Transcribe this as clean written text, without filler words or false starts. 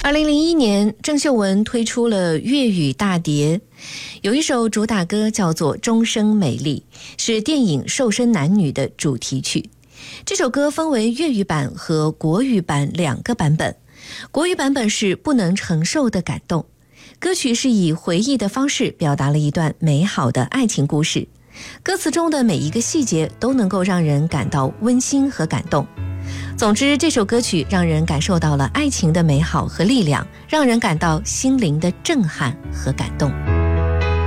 2001年，郑秀文推出了粤语大碟，有一首主打歌叫做《终生美丽》，是电影《瘦身男女》的主题曲。这首歌分为粤语版和国语版两个版本，国语版本是不能承受的感动。歌曲是以回忆的方式表达了一段美好的爱情故事，歌词中的每一个细节都能够让人感到温馨和感动。总之，这首歌曲让人感受到了爱情的美好和力量，让人感到心灵的震撼和感动。